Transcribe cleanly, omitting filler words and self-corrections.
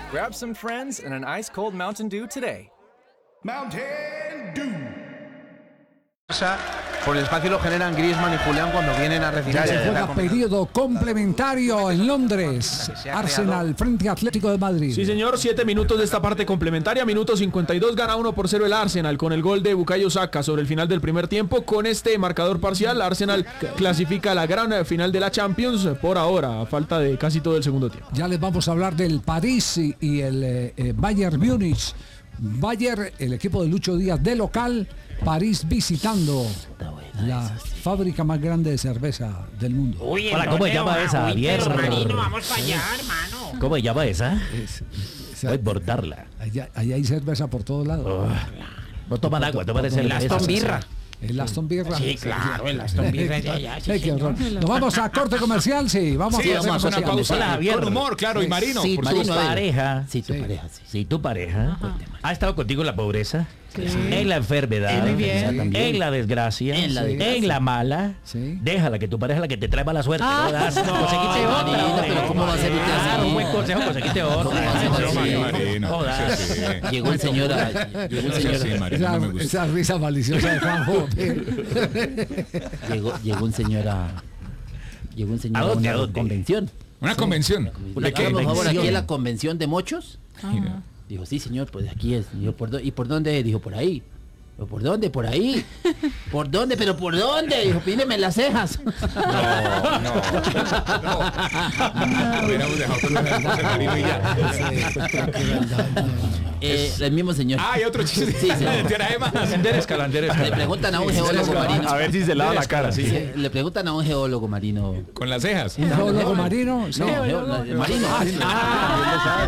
Grab some friends and an ice-cold Mountain Dew today. Mountain Dew. Por el espacio lo generan Griezmann y Julián cuando vienen a recibir. Se juega periodo complementario en Londres. Arsenal frente a Atlético de Madrid. Sí, señor, 7 minutos de esta parte complementaria. Minuto 52, gana 1-0 el Arsenal con el gol de Bukayo Saka sobre el final del primer tiempo. Con este marcador parcial, Arsenal clasifica a la gran final de la Champions por ahora, a falta de casi todo el segundo tiempo. Ya les vamos a hablar del París y el Bayern Múnich. Bayern, el equipo de Lucho Díaz de local, París visitando la fábrica más grande de cerveza del mundo. Uy, hola, ¿cómo se llama esa? Javier. Marino, vamos para allá, hermano. ¿Cómo se llama esa? Voy a bordarla. Allá hay cerveza por todos lados. No toman agua, toman cerveza. El Aston Birra. El Aston Birra. Sí, claro, el Aston Birra es de allá. Sí, Qué horror. Nos vamos a corte comercial, sí. Vamos Sí, a vamos a hacer una pausa. Hola, Javier. Con humor, claro, y Marino. Si por tu supuesto. pareja, Sí. tu pareja ha estado contigo en la pobreza, en la enfermedad, Muy bien. en la desgracia, en la mala, Sí. déjala que tu pareja es la que te trae mala suerte. Ah. No das, conseguiste otra. Marino, hombre. pero ¿cómo va a ser usted Claro, así? un buen consejo, conseguiste otra. Sí, Marino. Jodas. Sí, sí. Llegó el señor. Sí, Marino, no me gusta. Esa risa maliciosa de Juanjo. Llegó un señor a. Llegó un señor ¿A a dónde? una ¿A dónde? convención. Una convención. ¿De qué? Por favor, aquí es la convención de mochos. Dijo, sí, señor, pues aquí es. Dijo, ¿y por dónde? Dijo, por ahí. ¿Pero por dónde? Por ahí. ¿Por dónde? ¿Pero por dónde? Dijo, pídeme las cejas. No. Hubiéramos dejado con una cosa, Marino, y ya. El mismo señor. Ah, hay otro chiste. Sí, señor. Tía Emma. Le preguntan a un geólogo marino. A ver si se lava la cara, sí. Sí, le preguntan a un geólogo marino. Con las cejas. ¿Un geólogo marino? Sí. No, marino.